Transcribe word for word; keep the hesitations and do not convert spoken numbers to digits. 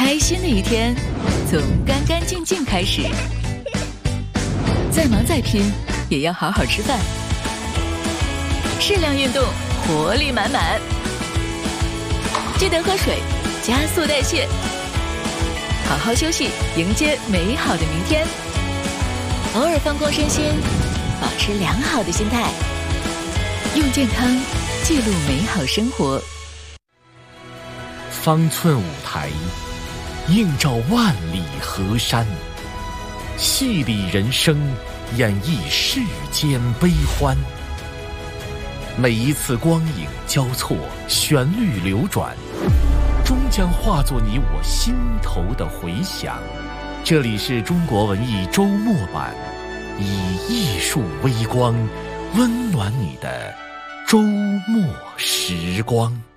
开心的一天从干干净净开始，再忙再拼也要好好吃饭，适量运动，活力满满。记得喝水，加速代谢，好好休息，迎接美好的明天。偶尔放空身心，保持良好的心态，用健康记录美好生活。 方寸舞台映照万里河山，戏里人生，演绎世间悲欢。每一次光影交错，旋律流转，终将化作你我心头的回响。这里是中国文艺周末版，以艺术微光温暖你的周末时光。